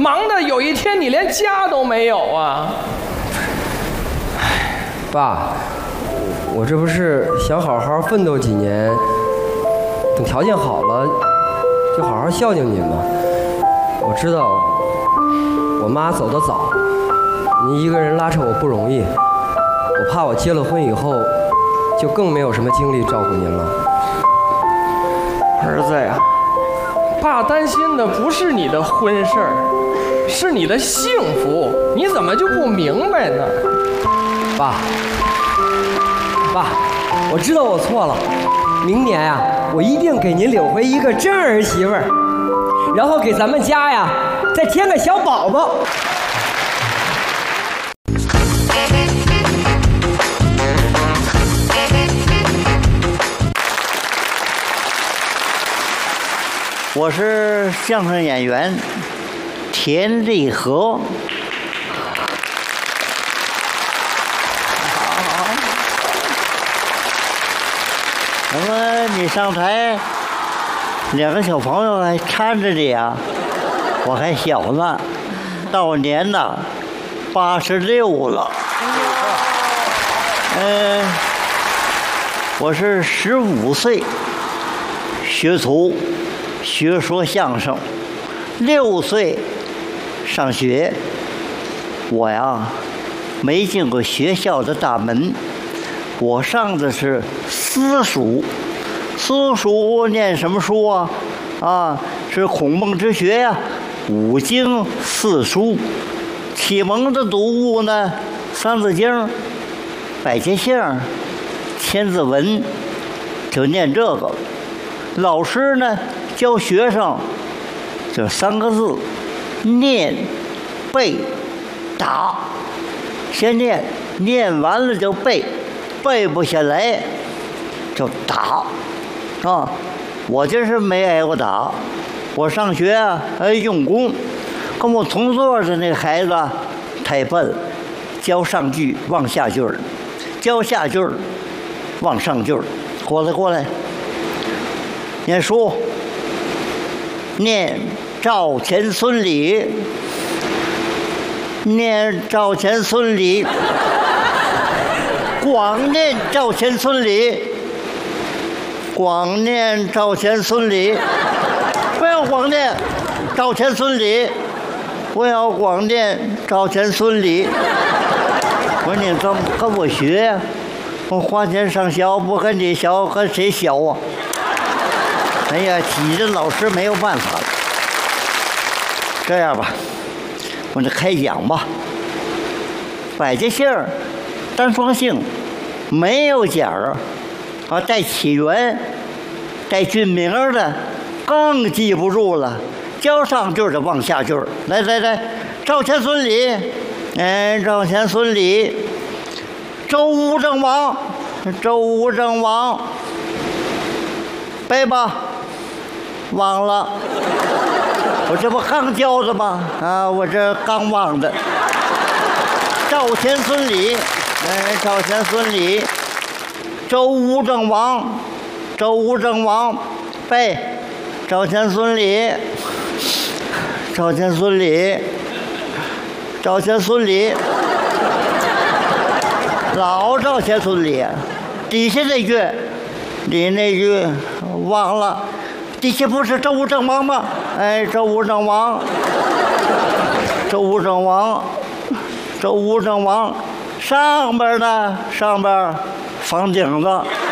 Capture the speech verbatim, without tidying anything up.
忙的有一天你连家都没有啊！ 爸，我这不是想好好奋斗几年，等条件好了，就好好孝敬您吗？我知道我妈走得早，您一个人拉扯我不容易，我怕我结了婚以后，就更没有什么精力照顾您了。 儿子呀，爸担心的不是你的婚事儿，是你的幸福，你怎么就不明白呢？ 爸，爸，我知道我错了，明年呀、啊，我一定给您领回一个真儿媳妇儿，然后给咱们家呀再添个小宝宝。 我是相声演员田立和。那么你上台，两个小朋友还搀着你啊，我还小呢，到年呢八十六了。嗯、呃，我是十五岁学徒。学说相声，六岁上学。我呀，没进过学校的大门，我上的是私塾。私塾念什么书啊？啊，是孔孟之学呀、啊，五经四书。启蒙的读物呢，《三字经》、百家姓、千字文，就念这个。老师呢？教学生这三个字：念、背、打。先念，念完了就背，背不下来就打。啊，我这是没挨过打。我上学啊，哎用功，跟我同座的那孩子太笨了，教上句忘下句儿，教下句儿忘上句儿。过来过来，念书。念赵钱孙李，念赵钱孙李，光念赵钱孙李，光念赵钱孙李，不要光念赵钱孙李，不要光念赵钱孙李。我说你怎么跟我学呀、啊？我花钱上学，不跟你学，跟谁学啊？哎呀，挤着老师没有办法了。这样吧，我就开讲吧。百家姓儿单双姓，没有讲儿啊，带起源、带郡名的，更记不住了。教上句的忘下句儿。来来来，赵钱孙李，哎，赵钱孙李，周吴郑王，周吴郑王，背吧。忘了，我这不刚教的吗？啊，我这刚忘的。赵钱孙李，哎，赵钱孙李，周吴郑王，周吴郑王，背，赵钱孙李，赵钱孙李，赵钱孙李，老赵钱孙李，底下那句，你那句忘了。底下不是周吴郑王吗？哎，周吴郑王，周吴郑王，周吴郑王，上边呢？上边房顶子，